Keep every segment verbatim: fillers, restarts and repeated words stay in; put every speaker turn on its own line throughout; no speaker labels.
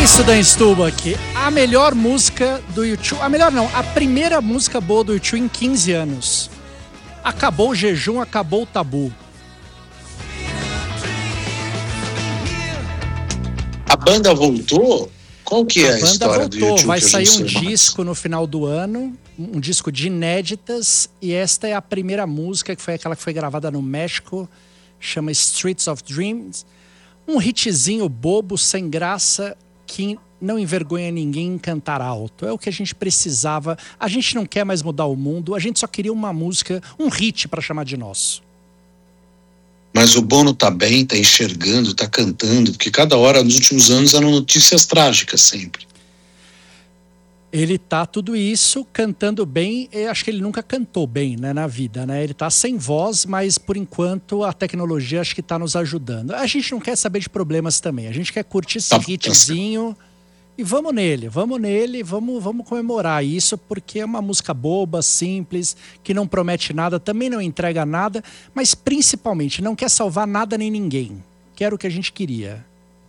isso, Dan Stubach, a melhor música do U dois, a melhor não, a primeira música boa do U dois em quinze anos. Acabou o jejum, acabou o tabu.
A banda voltou? Qual que é a,
a
história do U dois?
Vai sair um disco no final do ano, um disco de inéditas, e esta é a primeira música, que foi aquela que foi gravada no México, chama Streets of Dreams. Um hitzinho bobo, sem graça, que não envergonha ninguém em cantar alto. É o que a gente precisava. A gente não quer mais mudar o mundo, a gente só queria uma música, um hit para chamar de nosso.
Mas o Bono tá bem, tá enxergando, tá cantando, porque cada hora, nos últimos anos, eram notícias trágicas sempre.
Ele tá tudo isso cantando bem. Eu acho que ele nunca cantou bem, né, na vida, né? Ele tá sem voz, mas por enquanto a tecnologia acho que tá nos ajudando. A gente não quer saber de problemas também. A gente quer curtir esse tá, hitzinho tá. E vamos nele, vamos nele, vamos, vamos comemorar isso, porque é uma música boba, simples, que não promete nada, também não entrega nada, mas principalmente não quer salvar nada nem ninguém. Que era o que a gente queria.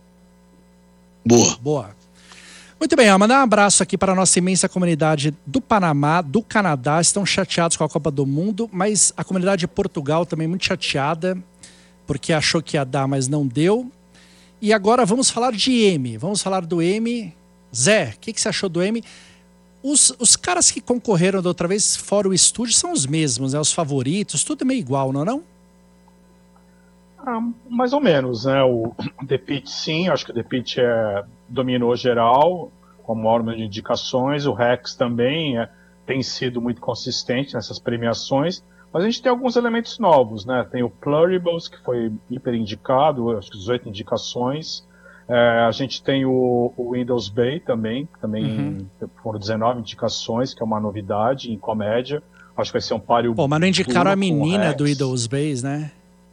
Boa.
Boa. Muito bem, ó, mandar um abraço aqui para a nossa imensa comunidade do Panamá, do Canadá. Estão chateados com a Copa do Mundo, mas a comunidade de Portugal também muito chateada, porque achou que ia dar, mas não deu. E agora vamos falar de M. Vamos falar do M. Zé, o que, que você achou do M? Os, os caras que concorreram da outra vez, fora o estúdio, são os mesmos, né? Os favoritos, tudo meio igual, não é não?
Ah, mais ou menos, né? O The Pitch, sim, acho que o The Pitch é, dominou geral, com a maior número de indicações. O Rex também é, tem sido muito consistente nessas premiações, mas a gente tem alguns elementos novos, né? Tem o Pluribles, que foi hiper indicado, acho que dezoito indicações. É, a gente tem o, o Windows Bay também, que também uhum. foram dezenove indicações, que é uma novidade em comédia. Acho que vai ser um páreo.
Pô, mas não indicaram a menina do Windows Bay, né?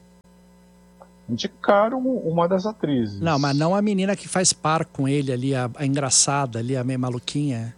Indicaram uma das atrizes.
Não, mas não a menina que faz par com ele ali, a, a engraçada ali, a meio maluquinha.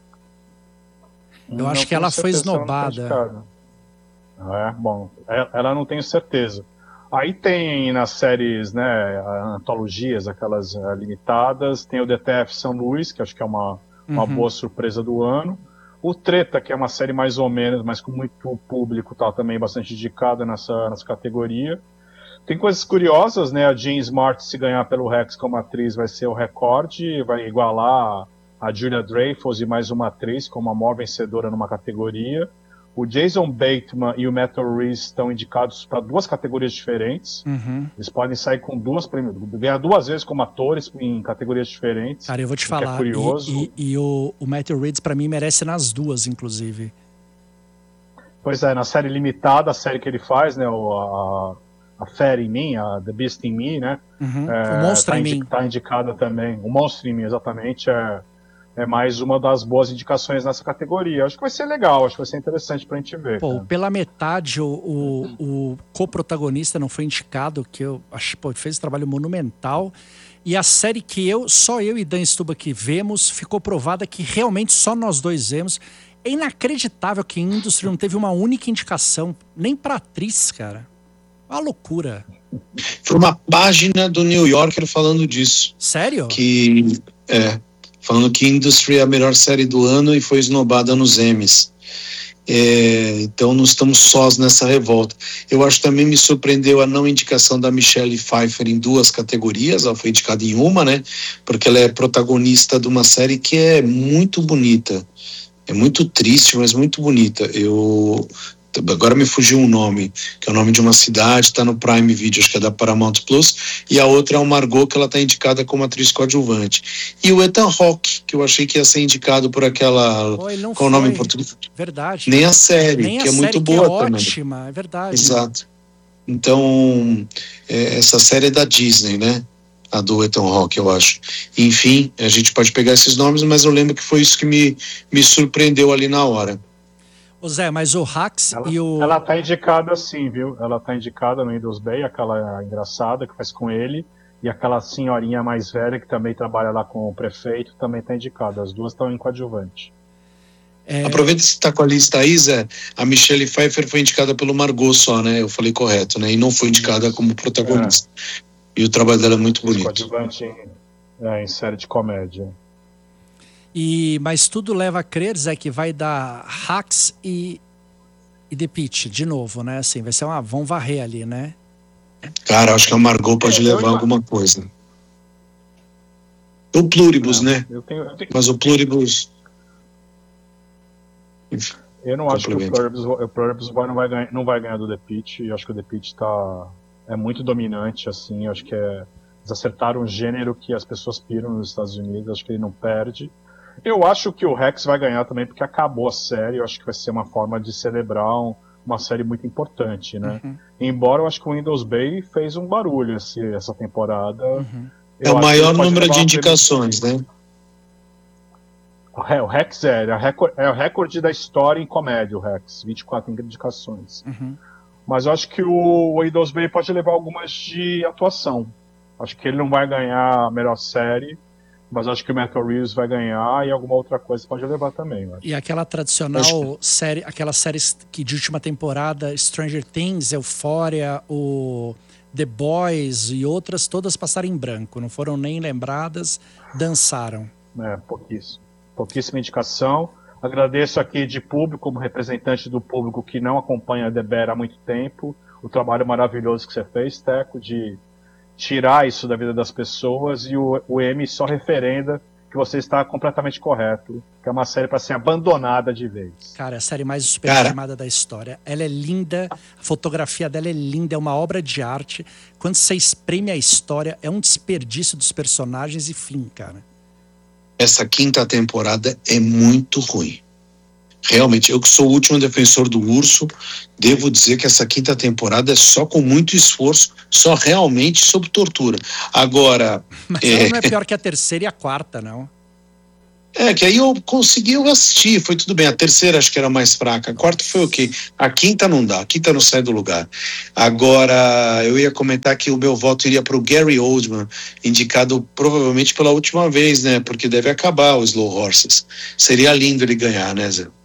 Eu não acho que ela foi esnobada.
É, bom, ela não tenho certeza. Aí tem nas séries, né, antologias, aquelas uh, limitadas, tem o D T F São Luís, que acho que é uma, uma uhum. boa surpresa do ano. O Treta, que é uma série mais ou menos, mas com muito público, tá também bastante indicada nessa, nessa categoria. Tem coisas curiosas, né? A Jean Smart, se ganhar pelo Rex como atriz, vai ser o recorde, vai igualar a Julia Dreyfus e mais uma atriz como a maior vencedora numa categoria. O Jason Bateman e o Matthew Rhys estão indicados para duas categorias diferentes. Uhum. Eles podem sair com duas prêmios, ganhar duas vezes como atores em categorias diferentes.
Cara, eu vou te falar.
É curioso.
E, e, e o, o Matthew Rhys, para mim, merece nas duas, inclusive.
Pois é, na série limitada, a série que ele faz, né? O, a, a Fera em Mim, a The Beast in Me, né?
Uhum. É, o Monstro
tá
em
indi-
Mim.
Tá indicada também. O Monstro em Mim, exatamente, é. É mais uma das boas indicações nessa categoria. Acho que vai ser legal, acho que vai ser interessante pra gente ver.
Pô,
cara.
Pela metade, o, o, o co-protagonista não foi indicado, que eu acho que fez um trabalho monumental. E a série que eu, só eu e Dan Stubach vemos, ficou provada que realmente só nós dois vemos. É inacreditável que a Industry não teve uma única indicação, nem pra atriz, cara. Uma loucura.
Foi uma página do New Yorker falando disso.
Sério?
Que, é... falando que Industry é a melhor série do ano e foi esnobada nos Emmys. É, então não estamos sós nessa revolta. Eu acho que também me surpreendeu a não indicação da Michelle Pfeiffer em duas categorias. Ela foi indicada em uma, né? Porque ela é protagonista de uma série que é muito bonita. É muito triste, mas muito bonita. Eu... Agora me fugiu um nome, que é o nome de uma cidade, está no Prime Video, acho que é da Paramount Plus, e a outra é o Margot, que ela está indicada como atriz coadjuvante. E o Ethan Hawke, que eu achei que ia ser indicado por aquela...
Pô, ele não
qual
foi.
o nome em português?
Verdade.
Nem a série,
Nem
que
a
é
série
muito
que
boa
é
também.
Ótima, é verdade.
Exato. Então, é, essa série é da Disney, né? A do Ethan Hawke, eu acho. Enfim, a gente pode pegar esses nomes, mas eu lembro que foi isso que me, me surpreendeu ali na hora.
Ô Zé, mas o Hax
ela,
e o...
Ela tá indicada sim, viu? Ela tá indicada no Windows Bay, aquela engraçada que faz com ele, e aquela senhorinha mais velha que também trabalha lá com o prefeito, também tá indicada. As duas estão em coadjuvante.
É... Aproveita que você tá com a lista aí, Zé. A Michelle Pfeiffer foi indicada pelo Margot só, né? Eu falei correto, né? E não foi indicada como protagonista. É. E o trabalho dela é muito bonito.
Coadjuvante em, é, em série de comédia.
E, mas tudo leva a crer, Zé, que vai dar Hax e, e The Pitch de novo, né? Assim, vai ser uma... Vão varrer ali, né?
Cara, acho que a Margot pode
é,
levar alguma coisa. O Pluribus,
não,
né?
Eu tenho, eu tenho...
Mas o Pluribus...
Enfim, eu não acho que o Pluribus, o Pluribus não, vai ganhar, não vai ganhar do The Pitch. Eu acho que o The Pitch tá, é muito dominante, assim. Eu acho que é... Eles acertaram um gênero que as pessoas piram nos Estados Unidos. Acho que ele não perde. Eu acho que o Rex vai ganhar também, porque acabou a série. Eu acho que vai ser uma forma de celebrar um, uma série muito importante, né? Uhum. Embora eu acho que o Windows Bay fez um barulho esse, essa temporada.
Uhum. É o maior número de indicações, né?
É, o Rex é, é, recorde, é o recorde da história em comédia, o Rex. vinte e quatro indicações. Uhum. Mas eu acho que o Windows Bay pode levar algumas de atuação. Acho que ele não vai ganhar a melhor série, mas acho que o Michael Reeves vai ganhar e alguma outra coisa pode levar também.
E aquela tradicional que... série, aquelas séries que de última temporada, Stranger Things, Euphoria, o The Boys e outras, todas passaram em branco, não foram nem lembradas, dançaram.
É, pouquíssimo. Pouquíssima indicação. Agradeço aqui de público, como representante do público que não acompanha a The Bear há muito tempo, o trabalho maravilhoso que você fez, Teco, de tirar isso da vida das pessoas, e o, o M só referenda que você está completamente correto, que é uma série para ser abandonada de vez.
Cara, é a série mais superestimada da história. Ela é linda, a fotografia dela é linda, é uma obra de arte. Quando você espreme a história, é um desperdício dos personagens e fim, cara.
Essa quinta temporada é muito ruim. Realmente, eu que sou o último defensor do Urso, devo dizer que essa quinta temporada é só com muito esforço, só realmente sob tortura. Agora...
Mas é... ela não é pior que a terceira e a quarta, não?
É, que aí eu consegui assistir, foi tudo bem. A terceira acho que era mais fraca, a quarta foi ok. A quinta não dá, a quinta não sai do lugar. Agora, eu ia comentar que o meu voto iria para o Gary Oldman, indicado provavelmente pela última vez, né? Porque deve acabar o Slow Horses. Seria lindo ele ganhar, né, Zé?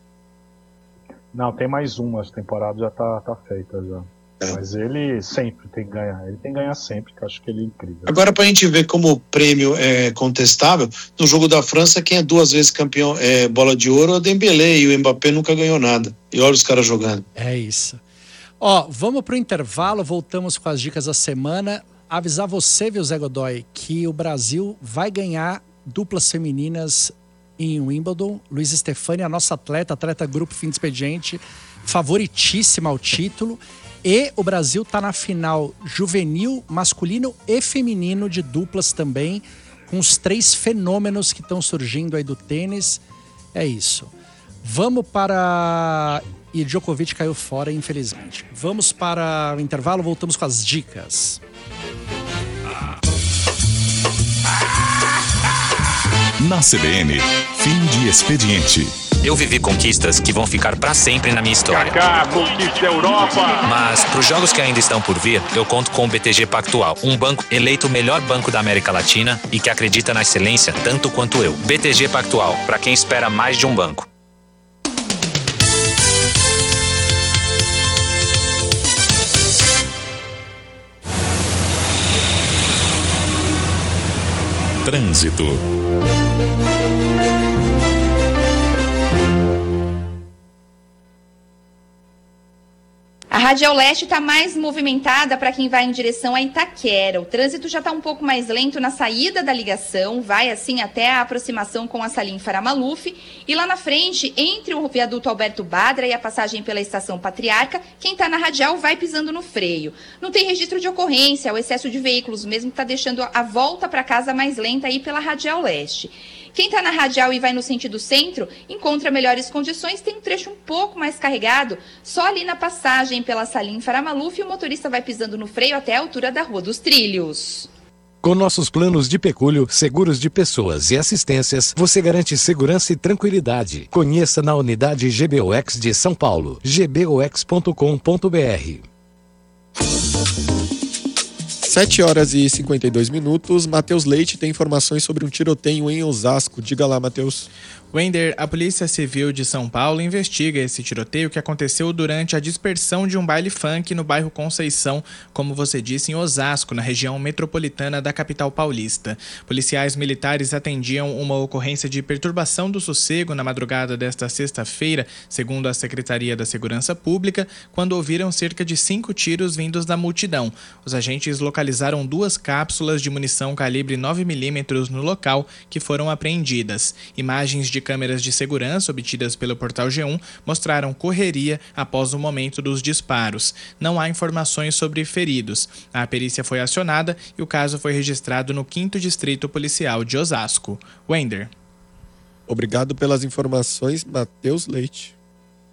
Não, tem mais uma, essa temporada já tá, tá feita já. É. Mas ele sempre tem que ganhar, ele tem que ganhar sempre, que eu acho que ele é incrível.
Agora, pra gente ver como o prêmio é contestável, no jogo da França, quem é duas vezes campeão é bola de ouro é o Dembélé, e o Mbappé nunca ganhou nada. E olha os caras jogando.
É isso. Ó, vamos pro intervalo, voltamos com as dicas da semana. Avisar você, viu, Zé Godoy, que o Brasil vai ganhar duplas femininas em Wimbledon. Luiz Stefani, a nossa atleta, atleta grupo fim de expediente, favoritíssima ao título. E o Brasil está na final juvenil, masculino e feminino de duplas também, com os três fenômenos que estão surgindo aí do tênis. É isso. Vamos para... E Djokovic caiu fora, infelizmente. Vamos para o intervalo, voltamos com as dicas.
Na C B N, fim de expediente.
Eu vivi conquistas que vão ficar pra sempre na minha história.
Kaká, conquista a Europa!
Mas pros jogos que ainda estão por vir, eu conto com o B T G Pactual, um banco eleito o melhor banco da América Latina e que acredita na excelência tanto quanto eu. B T G Pactual, pra quem espera mais de um banco.
Trânsito.
A Radial Leste está mais movimentada para quem vai em direção a Itaquera. O trânsito já está um pouco mais lento na saída da ligação, vai assim até a aproximação com a Salim Faramaluf. E lá na frente, entre o viaduto Alberto Badra e a passagem pela Estação Patriarca, quem está na Radial vai pisando no freio. Não tem registro de ocorrência, o excesso de veículos mesmo está deixando a volta para casa mais lenta aí pela Radial Leste. Quem está na Radial e vai no sentido centro, encontra melhores condições, tem um trecho um pouco mais carregado, só ali na passagem pela Salim Faramaluf, e o motorista vai pisando no freio até a altura da Rua dos Trilhos.
Com nossos planos de pecúlio, seguros de pessoas e assistências, você garante segurança e tranquilidade. Conheça na unidade G B O X de São Paulo, g b o x ponto com ponto b r.
sete horas e cinquenta e dois minutos. Matheus Leite tem informações sobre um tiroteio em Osasco. Diga lá, Matheus.
Wender, a Polícia Civil de São Paulo investiga esse tiroteio que aconteceu durante a dispersão de um baile funk no bairro Conceição, como você disse, em Osasco, na região metropolitana da capital paulista. Policiais militares atendiam uma ocorrência de perturbação do sossego na madrugada desta sexta-feira, segundo a Secretaria da Segurança Pública, quando ouviram cerca de cinco tiros vindos da multidão. Os agentes localizaram duas cápsulas de munição calibre nove milímetros no local, que foram apreendidas. Imagens de câmeras de segurança obtidas pelo portal G um mostraram correria após o momento dos disparos. Não há informações sobre feridos. A perícia foi acionada e o caso foi registrado no quinto Distrito Policial de Osasco. Wender.
Obrigado pelas informações, Matheus Leite.